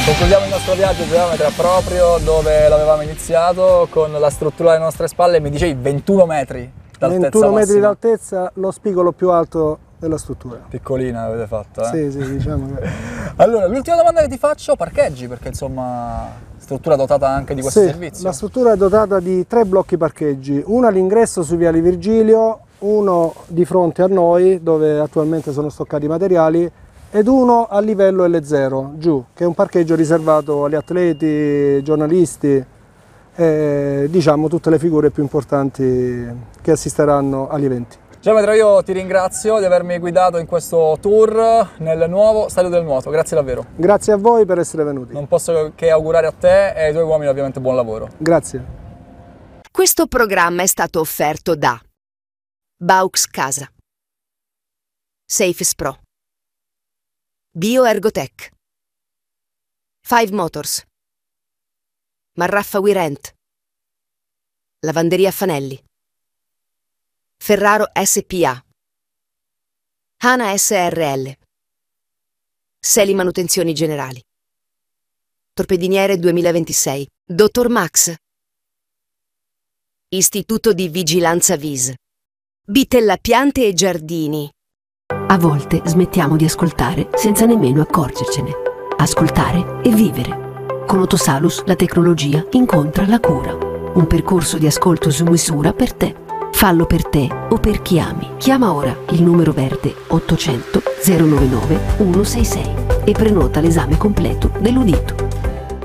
Concludiamo il nostro viaggio geometra proprio dove l'avevamo iniziato, con la struttura alle nostre spalle. Mi dicevi 21 metri d'altezza 21 metri massima. d'altezza, lo spigolo più alto della struttura. Piccolina avete fatto, Sì, diciamo che... Allora, l'ultima domanda che ti faccio, parcheggi, perché insomma, struttura dotata anche di questo Sì, servizio. la struttura è dotata di 3 blocchi parcheggi, uno all'ingresso su Viale Virgilio, uno di fronte a noi, dove attualmente sono stoccati i materiali, ed uno a livello L0, giù, che è un parcheggio riservato agli atleti, giornalisti, diciamo tutte le figure più importanti che assisteranno agli eventi. Geometra, io ti ringrazio di avermi guidato in questo tour nel nuovo Stadio del Nuoto, grazie davvero. Grazie a voi per essere venuti. Non posso che augurare a te e ai tuoi uomini ovviamente buon lavoro. Grazie. Questo programma è stato offerto da Baux Casa, Safes Pro, Bioergotech, 5 Motors, Marraffa We Rent, Lavanderia Fanelli, Ferraro SPA, Hana SRL, Seli Manutenzioni Generali, Torpediniere 2026, Dottor Max, Istituto di Vigilanza VIS, Bitella Piante e Giardini. A volte smettiamo di ascoltare senza nemmeno accorgercene. Ascoltare e vivere. Con Otosalus la tecnologia incontra la cura. Un percorso di ascolto su misura per te. Fallo per te o per chi ami. Chiama ora il numero verde 800 099 166 e prenota l'esame completo dell'udito.